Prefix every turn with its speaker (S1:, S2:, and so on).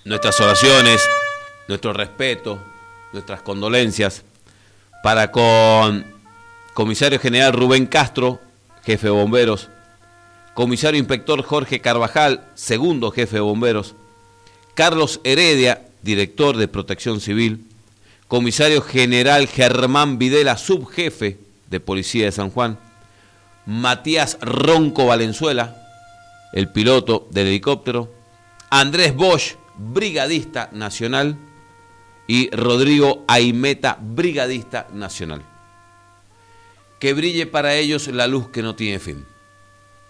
S1: nuestras oraciones, nuestro respeto, nuestras condolencias para con Comisario General Rubén Castro, jefe de bomberos, Comisario Inspector Jorge Carvajal, segundo jefe de bomberos, Carlos Heredia, director de Protección Civil, Comisario General Germán Videla, subjefe de Policía de San Juan, Matías Ronco Valenzuela, el piloto del helicóptero, Andrés Bosch, brigadista nacional, y Rodrigo Aimeta, brigadista nacional. Que brille para ellos la luz que no tiene fin.